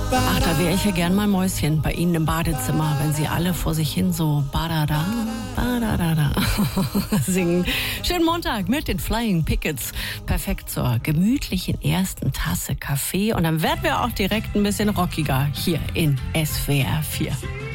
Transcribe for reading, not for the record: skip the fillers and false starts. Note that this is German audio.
Ach, da wäre ich ja gern mal Mäuschen bei Ihnen im Badezimmer, wenn Sie alle vor sich hin so badada, badada singen. Schönen Montag mit den Flying Pickets. Perfekt zur gemütlichen ersten Tasse Kaffee. Und dann werden wir auch direkt ein bisschen rockiger hier in SWR 4.